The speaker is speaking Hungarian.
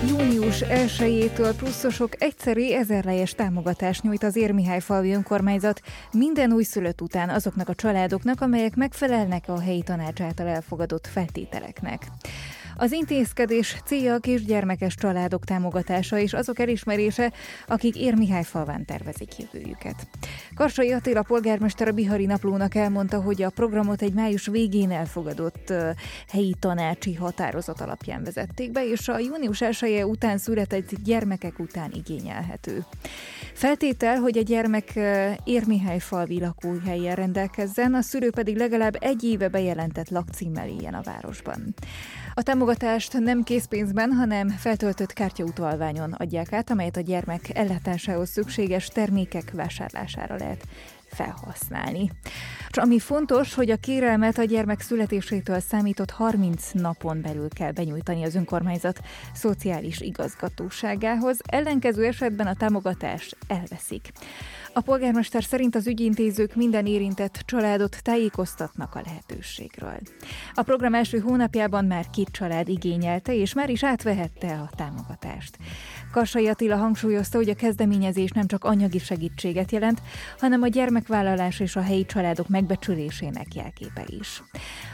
Június 1-től pluszosok egyszeri 1000 lejes támogatást nyújt az Érmihályfalvi önkormányzat minden újszülött után azoknak a családoknak, amelyek megfelelnek a helyi tanács által elfogadott feltételeknek. Az intézkedés célja a kisgyermekes családok támogatása és azok elismerése, akik Érmihályfalván tervezik jövőjüket. Karsai Attila polgármester a Bihari Naplónak elmondta, hogy a programot egy május végén elfogadott helyi tanácsi határozat alapján vezették be, és a június 1 után született gyermekek után igényelhető. Feltétel, hogy a gyermek Érmihályfalvi lakóhelyen rendelkezzen, a szülő pedig legalább 1 éve bejelentett lakcímmel éljen a városban. A támogatást nem készpénzben, hanem feltöltött kártyautalványon adják át, amelyet a gyermek ellátásához szükséges termékek vásárlására lehet felhasználni. És ami fontos, hogy a kérelmet a gyermek születésétől számított 30 napon belül kell benyújtani az önkormányzat szociális igazgatóságához, ellenkező esetben a támogatást elveszik. A polgármester szerint az ügyintézők minden érintett családot tájékoztatnak a lehetőségről. A program első hónapjában már 2 család igényelte, és már is átvehette a támogatást. Karsai Attila hangsúlyozta, hogy a kezdeményezés nem csak anyagi segítséget jelent, hanem a gyermekvállalás és a helyi családok megbecsülésének jelképe is.